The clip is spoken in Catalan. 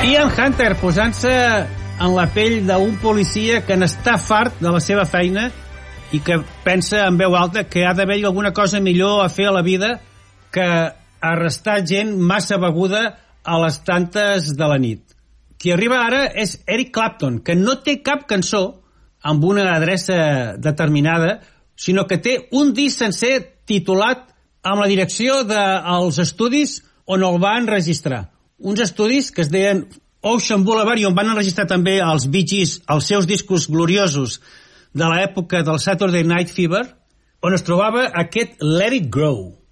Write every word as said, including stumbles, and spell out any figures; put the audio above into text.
Ian Hunter posant-se en la pell d'un policia que n'està fart de la seva feina i que pensa en veu alta que ha d'haver alguna cosa millor a fer a la vida que arrestar gent massa beguda a les tantes de la nit. Qui arriba ara és Eric Clapton, que no té cap cançó amb una adreça determinada, sinó que té un disc sencer titulat amb la direcció dels estudis on el van registrar. Uns estudis que es deien Ocean Boulevard i on van enregistrar també els Bee Gees, els seus discos gloriosos de l'època del Saturday Night Fever, on es trobava aquest Let It Grow.